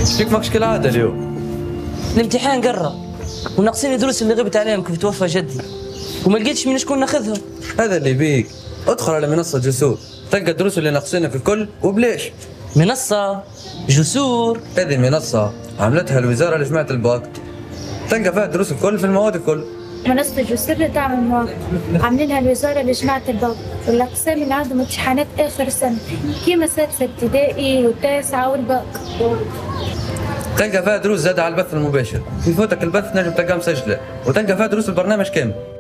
فيك ماكش كالعادة اليوم. الامتحان قرب وناقصين الدروس اللي غبت عليهم كيف توفى جدي وما لقيتش من شكون ناخذهم. هذا اللي بيك، ادخل على منصة جسور تلقى الدروس اللي ناقصينها في الكل وبليش. منصة جسور؟ هذه منصة عملتها الوزارة لجماعة الباك، تلقى فيها الدروس الكل في المواد الكل. منصة جسور لدعم المواقع عاملينها الوزارة لجماعة الباك والأقسام اللي عندهم امتحانات آخر السنة كيما سادسة ابتدائي والتاسعة والباك. تلقى فيها دروس زادة على البث المباشر، يفوتك البث نجم تلقاه مسجلة وتلقى فيها دروس البرنامج كامل.